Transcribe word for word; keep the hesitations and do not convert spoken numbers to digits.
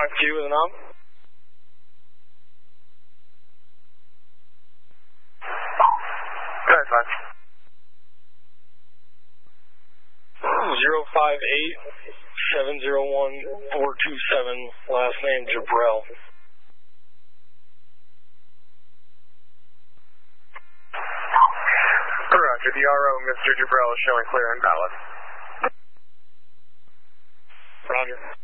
five two with an op. Go ahead, five. zero five eight seven zero one four two seven, last name Jabrell. Roger, the R O, Mister Jabrell, is showing clear and valid. Roger.